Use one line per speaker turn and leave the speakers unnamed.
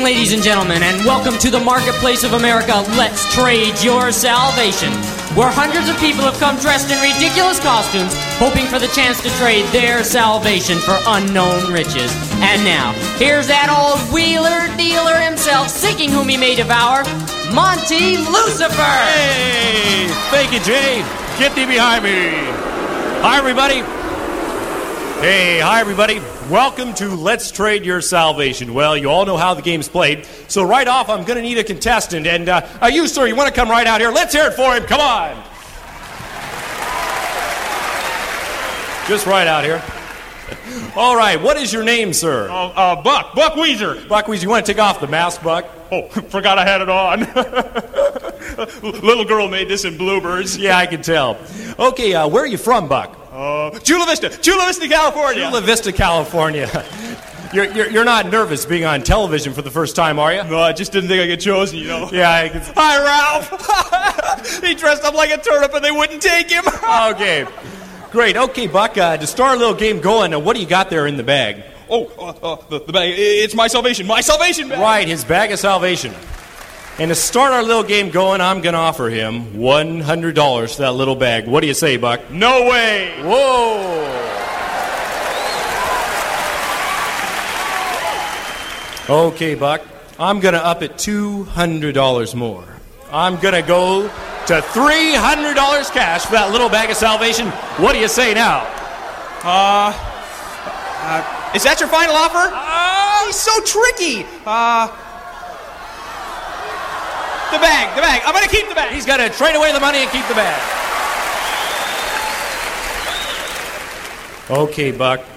evening, ladies and gentlemen, and welcome to the Marketplace of America. Let's trade your salvation, where hundreds of people have come dressed in ridiculous costumes, hoping for the chance to trade their salvation for unknown riches. And now, here's that old wheeler dealer himself, seeking whom he may devour, Monty Lucifer.
Hey, thank you, Jay. Get thee behind me. Hi, everybody. Hey, hi, everybody. Welcome to Let's Trade Your Salvation. Well, you all know how the game's played, so right off, I'm going to need a contestant. And you, sir, you want to come right out here? Let's hear it for him. Come on. Just right out here. All right, what is your name, sir?
Buck Weezer.
Buck Weezer, you want to take off the mask, Buck?
Oh, forgot I had it on. Little girl made this in Bluebirds.
Yeah, I can tell. Okay, where are you from, Buck?
Chula Vista, California.
Chula Vista, California. You're not nervous being on television for the first time, are you?
No, I just didn't think I'd get chosen, you know.
Yeah, I can...
Hi, Ralph. He dressed up like a turnip and they wouldn't take him.
Okay, great. Okay, Buck, to start a little game going, what do you got there in the bag?
The bag. It's my salvation bag.
Right, his bag of salvation. And to start our little game going, I'm going to offer him $100 for that little bag. What do you say, Buck?
No way.
Whoa. Okay, Buck. I'm going to up it $200 more. I'm going to go to $300 cash for that little bag of salvation. What do you say now?
Is that your final offer? He's so tricky. The bag. I'm going to keep the bag.
He's got to trade away the money and keep the bag. Okay, Buck.